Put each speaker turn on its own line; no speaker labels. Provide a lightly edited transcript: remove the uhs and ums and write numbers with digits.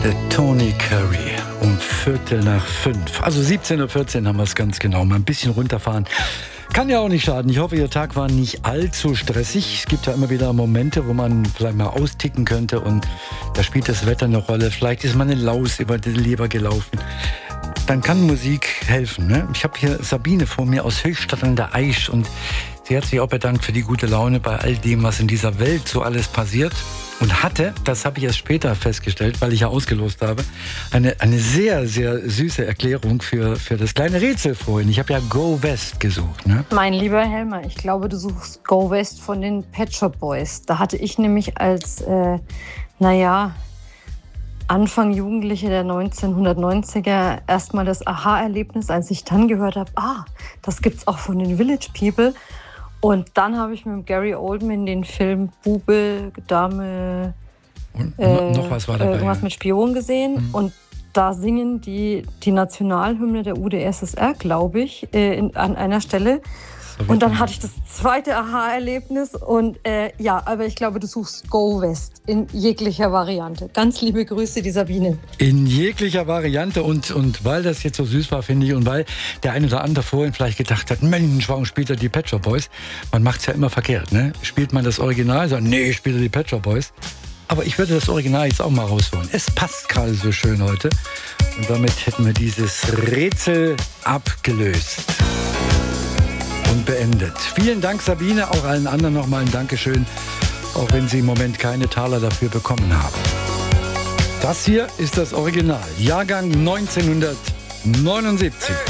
Der Tony Curry um 4:45. Also 17:14 Uhr haben wir es ganz genau. Mal ein bisschen runterfahren. Kann ja auch nicht schaden. Ich hoffe, Ihr Tag war nicht allzu stressig. Es gibt ja immer wieder Momente, wo man vielleicht mal austicken könnte und da spielt das Wetter eine Rolle. Vielleicht ist mal eine Laus über die Leber gelaufen. Dann kann Musik helfen. Ne? Ich habe hier Sabine vor mir aus Höchstadt an der Aisch und sie hat sich auch bedankt für die gute Laune bei all dem, was in dieser Welt so alles passiert. Und hatte, das habe ich erst später festgestellt, weil ich ja ausgelost habe, eine sehr, sehr süße Erklärung für das kleine Rätsel vorhin. Ich habe ja Go West gesucht. Ne?
Mein lieber Helmer, ich glaube, du suchst Go West von den Pet Shop Boys. Da hatte ich nämlich als, Anfang Jugendliche der 1990er erstmal das Aha-Erlebnis, als ich dann gehört habe, das gibt's auch von den Village People. Und dann habe ich mit Gary Oldman den Film Bube, Dame,
und noch was war dabei,
irgendwas mit Spion gesehen. Und da singen die Nationalhymne der UdSSR, glaube ich, an einer Stelle. Und dann hatte ich das zweite Aha-Erlebnis. Und aber ich glaube, du suchst Go West in jeglicher Variante. Ganz liebe Grüße, die Sabine.
In jeglicher Variante. Und weil das jetzt so süß war, finde ich, und weil der ein oder andere vorhin vielleicht gedacht hat, Mensch, warum spielt er die Pet Shop Boys? Man macht es ja immer verkehrt, ne? Spielt man das Original, sagt, nee, spielt er die Pet Shop Boys. Aber ich würde das Original jetzt auch mal rausholen. Es passt gerade so schön heute. Und damit hätten wir dieses Rätsel abgelöst und beendet. Vielen Dank, Sabine, auch allen anderen nochmal ein Dankeschön, auch wenn Sie im Moment keine Taler dafür bekommen haben. Das hier ist das Original, Jahrgang 1979.